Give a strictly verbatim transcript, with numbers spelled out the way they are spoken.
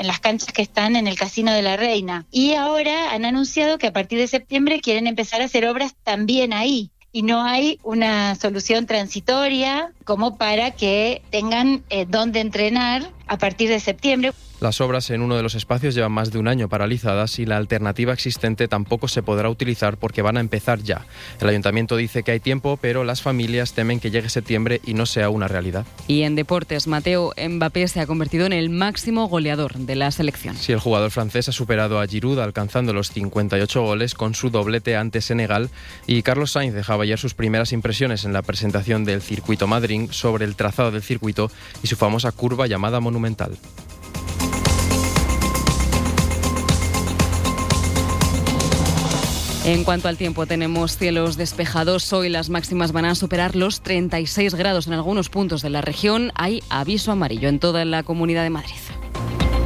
en las canchas que están en el Casino de la Reina. Y ahora han anunciado que a partir de septiembre quieren empezar a hacer obras también ahí. Y no hay una solución transitoria como para que tengan eh, dónde entrenar a partir de septiembre. Las obras en uno de los espacios llevan más de un año paralizadas y la alternativa existente tampoco se podrá utilizar porque van a empezar ya. El ayuntamiento dice que hay tiempo, pero las familias temen que llegue septiembre y no sea una realidad. Y en deportes, Mateo Mbappé se ha convertido en el máximo goleador de la selección. Sí, el jugador francés ha superado a Giroud alcanzando los cincuenta y ocho goles con su doblete ante Senegal, y Carlos Sainz dejaba ayer sus primeras impresiones en la presentación del Circuito Madrid sobre el trazado del circuito y su famosa curva llamada Monumental. En cuanto al tiempo, tenemos cielos despejados. Hoy las máximas van a superar los treinta y seis grados en algunos puntos de la región. Hay aviso amarillo en toda la Comunidad de Madrid.